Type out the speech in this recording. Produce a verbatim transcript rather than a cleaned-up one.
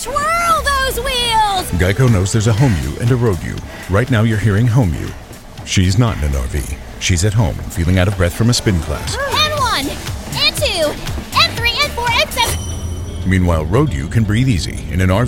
Twirl those wheels! Geico knows there's a home you and a road you. Right now you're hearing home you. She's not in an R V. She's at home, feeling out of breath from a spin class. And one, and two, and three, and four, and seven. Meanwhile, road you can breathe easy in an R V.